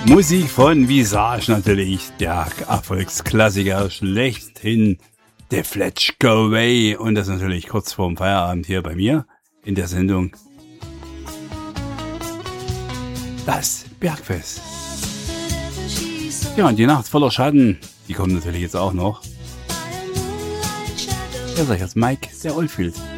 Musik von Visage natürlich, der Erfolgsklassiker schlechthin, The Fletch Go Away, und das natürlich kurz vorm Feierabend hier bei mir in der Sendung Das Bergfest. Ja, und die Nacht voller Schatten, die kommt natürlich jetzt auch noch. Ja, sag ich jetzt Mike, der Oldfield.